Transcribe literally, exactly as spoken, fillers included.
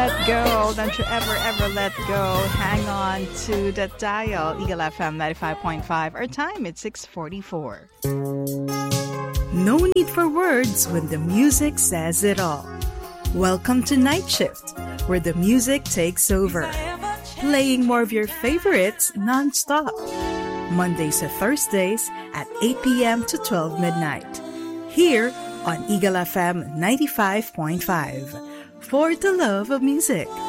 let go. Don't you ever, ever let go. Hang on to that dial. Eagle F M ninety-five point five. Our time, it's six forty-four. No need for words when the music says it all. Welcome to Night Shift, where the music takes over. Playing more of your favorites non-stop. Mondays to Thursdays at eight p.m. to twelve midnight. Here on Eagle F M ninety-five point five. For the love of music.